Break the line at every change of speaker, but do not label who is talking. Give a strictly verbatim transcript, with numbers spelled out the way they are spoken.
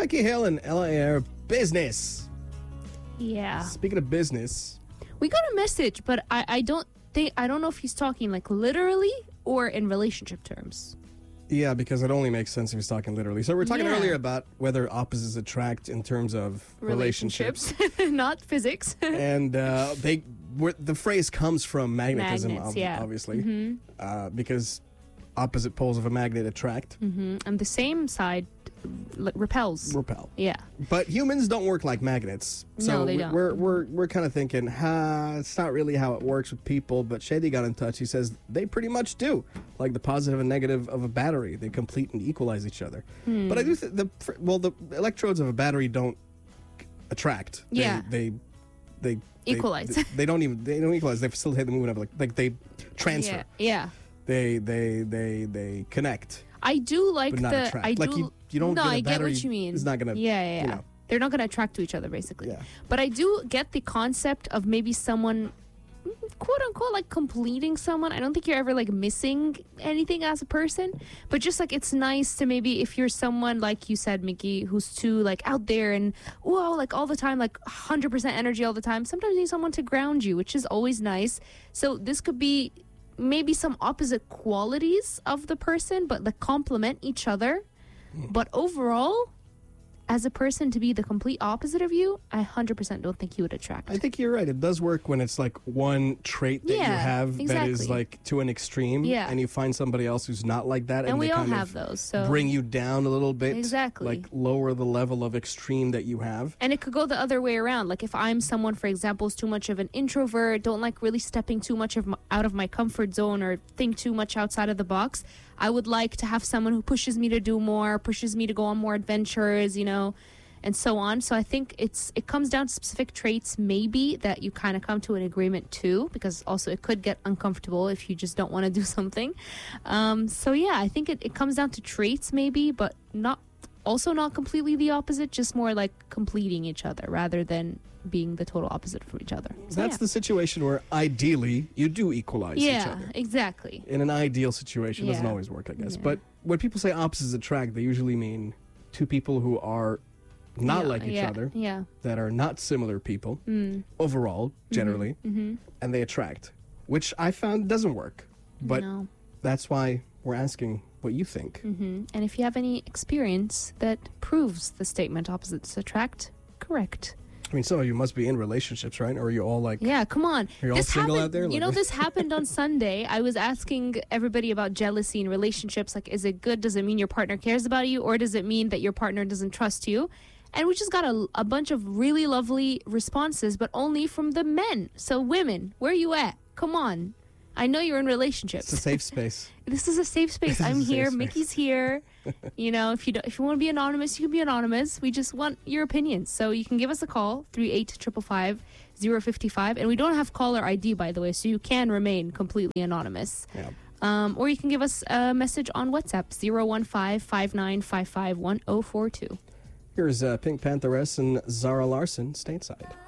Becky Hill and Ella Air, business.
Yeah.
Speaking of business,
We got a message, but I, I don't think, I don't know if he's talking like literally or in relationship terms.
yeah, because it only makes sense if he's talking literally. So we were talking
Yeah.
earlier about whether opposites attract in terms of relationships.
Not physics.
and uh, they were, the phrase comes from magnetism,
Magnets,
ob-
yeah.
obviously,
Mhm.
uh, because opposite poles of a magnet attract,
hmm And the same side l- repels.
repel.
Yeah.
But humans don't work like magnets. So
No, they
we-
don't.
we're we're we're kind of thinking, ha, it's not really how it works with people. But Shady got in touch. He says they pretty much do, like the positive and negative of a battery. They complete and equalize each other.
Hmm.
But I do think the fr- well, the electrodes of a battery don't attract. They-
Yeah.
They they, they
Equalize.
They, they don't even they don't equalize. They facilitate the movement of like like they transfer.
Yeah. Yeah.
They they they they connect.
I do like
But not
the.
attract.
I do.
Like, you- you don't
No,
get a
I get
battery-
what you mean.
it's not gonna,
Yeah, yeah, yeah.
you know.
They're not gonna attract to each other, basically.
Yeah.
But I do get the concept of maybe someone, mm, quote unquote, like completing someone. I don't think you're ever like missing anything as a person, but just like it's nice to maybe if you're someone like you said, Mickey, who's too like out there and whoa, like all the time, like one hundred percent energy all the time. Sometimes you need someone to ground you, which is always nice. So this could be maybe some opposite qualities of the person, but like complement each other. But overall, as a person to be the complete opposite of you, I one hundred percent don't think you would attract.
I think you're right. It does work when it's like one trait that you
Yeah,
have that is
exactly.
like to an extreme,
Yeah.
and you find somebody else who's not like that, and,
And we
they
all
kind
have
of
those, so-
bring you down a little bit,
Exactly.
like lower the level of extreme that you have.
And it could go the other way around. Like if I'm someone, for example, who's too much of an introvert, don't like really stepping too much of my, out of my comfort zone or think too much outside of the box, I would like to have someone who pushes me to do more, pushes me to go on more adventures, you know, and so on. So I think it's it comes down to specific traits maybe that you kind of come to an agreement to, because also it could get uncomfortable if you just don't want to do something. Um, so yeah, I think it, it comes down to traits maybe, but not also not completely the opposite, just more like completing each other rather than being the total opposite from each other. So,
That's
yeah.
the situation where ideally you do equalize each
Yeah,
other.
exactly.
In an ideal situation, it doesn't
Yeah.
always work, I guess.
Yeah.
But when people say opposites attract, they usually mean two people who are not
Yeah,
like each
yeah,
other,
Yeah.
that are not similar people
Mm.
overall, generally,
Mm-hmm.
and they attract, which I found doesn't work. But
No.
that's why we're asking what you think.
hmm And if you have any experience that proves the statement opposites attract, correct.
I mean, some of you must be in relationships, right? Or are you all like,
Yeah, come on.
Are you all
this
single
happened,
out there?
You
Like-
know, this happened on Sunday. I was asking everybody about jealousy in relationships. Like, is it good? Does it mean your partner cares about you? Or does it mean that your partner doesn't trust you? And we just got a, a bunch of really lovely responses, but only from the men. So women, where you at? Come on. I know you're in relationships.
it's a safe space?
This is a safe space.
This is
I'm
a safe
here.
space.
Mickey's here. You know, if you don't, if you want to be anonymous, you can be anonymous. We just want your opinions. So you can give us a call, three eight five five, zero five five. And we don't have caller I D, by the way, so you can remain completely anonymous.
Yeah.
Um, or you can give us a message on WhatsApp, zero one five, five nine five five, one zero four two.
Here's uh, Pink Pantheress and Zara Larson, stateside.